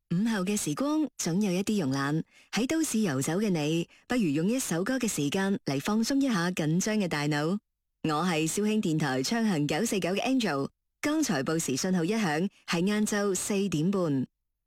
午後嘅時光總有一啲慵懶，喺都市遊走嘅你，不如用一首歌嘅時間嚟放鬆一下緊張嘅大腦。我係小興電台暢行949嘅 Angel， 剛才報時信號一響，係晏晝4點半。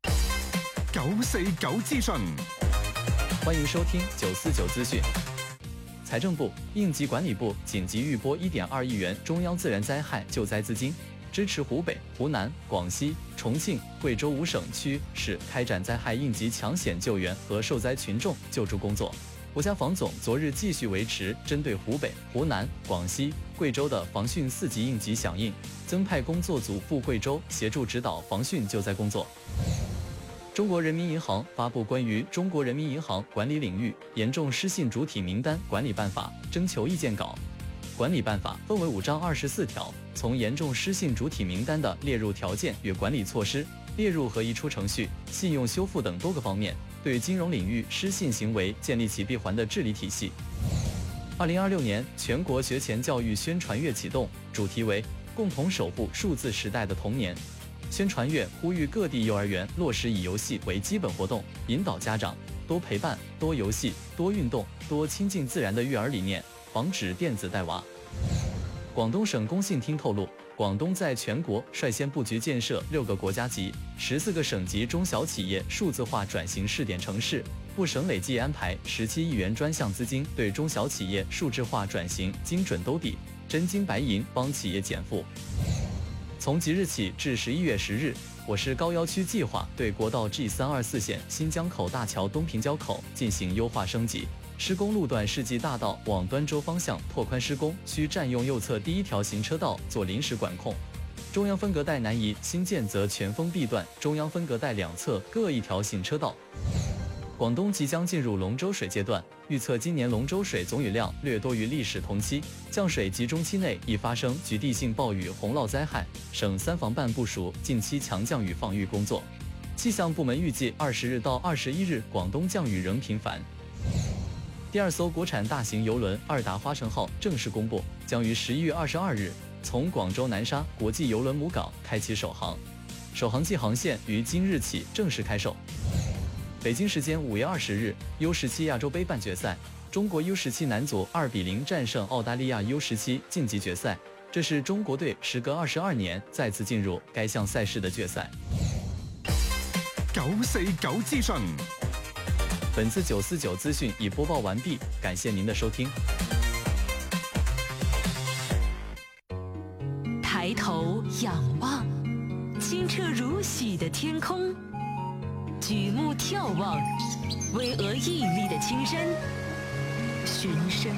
949資訊， 歡迎收聽949資訊。財政部、應急管理部緊急預撥1.2億元中央自然災害救災資金，支持湖北、湖南、廣西、重慶、貴州5省區市開展災害應急搶險救援和受災群眾救助工作。國家防總昨日繼續維持針對湖北、湖南、廣西、貴州的防汛4級應急響應，增派工作組赴貴州協助指導防汛救災工作。中國人民銀行發布關於中國人民銀行管理領域嚴重失信主體名單管理辦法徵求意見稿。管理辦法分為5章24條，從嚴重失信主體名單的列入條件與管理措施、列入和移出程序、信用修復等多個方面，對金融領域失信行為建立起閉環的治理體系。2026年全國學前教育宣傳月啟動，主題為共同守護數字時代的童年。宣傳月呼籲各地幼兒園落實以遊戲為基本活動，引導家長多陪伴、多遊戲、多運動、多親近自然的育兒理念，防止電子帶娃。廣東省工信廳透露，廣東在全國率先布局建設6個國家級、14個省級中小企業數字化轉型試點城市，部省累計安排17億元專項資金，對中小企業數字化轉型精準兜底，真金白銀幫企業減負。從即日起至11月10日，我市高要區計劃對國道 G324 線新江口大橋東平交口進行優化升級，施工路段世紀大道往端州方向拓寬施工，需佔用右側第1條行車道做臨時管控。中央分隔帶南移新建則全封閉段中央分隔帶兩側各1條行車道。廣東即將進入龍舟水階段，預測今年龍舟水總雨量略多於歷史同期，降水集中期內易發生局地性暴雨洪澇災害，省3防辦部署近期強降雨防禦工作。氣象部門預計20日到21日廣東降雨仍頻繁。第2艘國產大型郵輪2達花城號正式公布，將於11月22日從廣州南沙國際郵輪母港開啟首航，首航季航線於今日起正式開售。北京時間5月20日 ，U17 亞洲盃半決賽，中國 U17 男組2-0戰勝澳大利亞 U17 晉級決賽，這是中國隊時隔22年再次進入該項賽事的決賽。 949資訊， 本次949資訊已播報完畢，感謝您的收聽。 抬頭仰望，清澈如許的天空。舉目眺望，巍峨屹立的青山，循聲